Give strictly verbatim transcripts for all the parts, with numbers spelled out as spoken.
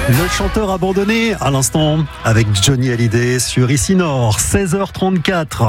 Le chanteur abandonné à l'instant avec Johnny Hallyday sur Ici Nord, seize heures trente-quatre.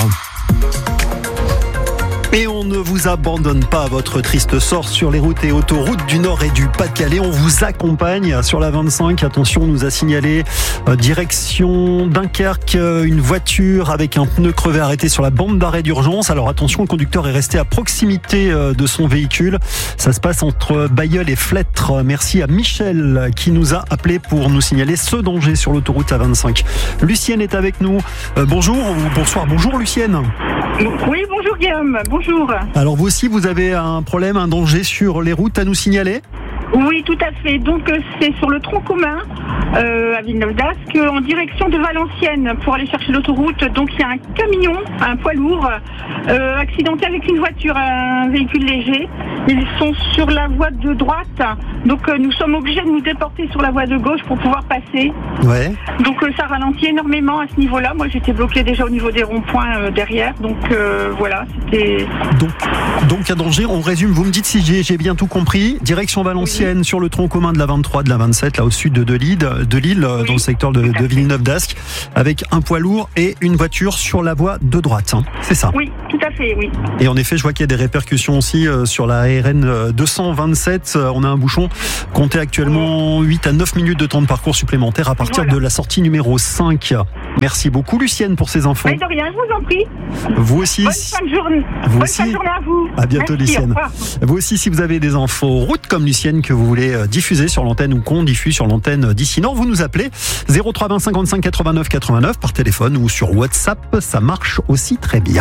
Et on ne vous abandonne pas à votre triste sort sur les routes et autoroutes du Nord et du Pas-de-Calais. On vous accompagne sur la vingt-cinq. Attention, on nous a signalé euh, direction Dunkerque, euh, une voiture avec un pneu crevé arrêté sur la bande d'arrêt d'urgence. Alors attention, le conducteur est resté à proximité euh, de son véhicule. Ça se passe entre Bailleul et Flêtre. Merci à Michel qui nous a appelé pour nous signaler ce danger sur l'autoroute A vingt-cinq. Lucienne est avec nous. Euh, bonjour ou bonsoir. Bonjour Lucienne. Oui, bonjour Guillaume, bonjour. Alors vous aussi, vous avez un problème, un danger sur les routes à nous signaler ? Oui, tout à fait. Donc euh, c'est sur le tronc commun euh, à Villeneuve-d'Ascq en direction de Valenciennes pour aller chercher l'autoroute. Donc il y a un camion, un poids lourd, euh, accidenté avec une voiture, un véhicule léger. Ils sont sur la voie de droite. Donc euh, nous sommes obligés de nous déporter sur la voie de gauche pour pouvoir passer. Ouais. Donc euh, ça ralentit énormément à ce niveau-là. Moi j'étais bloquée déjà au niveau des ronds-points euh, derrière. Donc euh, voilà, c'était... Donc, donc un danger, on résume, vous me dites si j'ai, j'ai bien tout compris. Direction Valenciennes, oui. Sur le tronc commun de la vingt-trois, de la vingt-sept, là au sud de, de Lille, de Lille oui. Dans le secteur de, de Villeneuve-d'Ascq, avec un poids lourd et une voiture sur la voie de droite. Hein. C'est ça ? Oui, tout à fait, oui. Et en effet, je vois qu'il y a des répercussions aussi euh, sur la R N deux cent vingt-sept. Euh, on a un bouchon. Comptez actuellement huit à neuf minutes de temps de parcours supplémentaire à partir voilà. de la sortie numéro cinq. Merci beaucoup Lucienne pour ces infos. Mais de rien, je vous en prie. Vous aussi. Bonne fin de journée. Vous Bonne aussi. fin de journée à vous. À bientôt Merci, Lucienne. Vous aussi, si vous avez des infos route comme Lucienne que vous voulez diffuser sur l'antenne ou qu'on diffuse sur l'antenne d'Ici Nord, vous nous appelez zéro trois vingt cinquante-cinq quatre-vingt-neuf quatre-vingt-neuf par téléphone ou sur WhatsApp. Ça marche aussi très bien.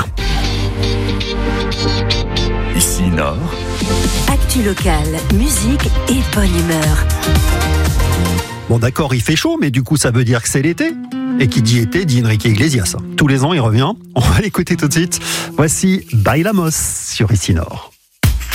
Ici Nord. Actu locale, musique et bonne humeur. Bon d'accord, il fait chaud, mais du coup ça veut dire que c'est l'été. Et qui dit été dit Enrique Iglesias. Tous les ans il revient. On va l'écouter tout de suite. Voici Bailamos sur Ici Nord.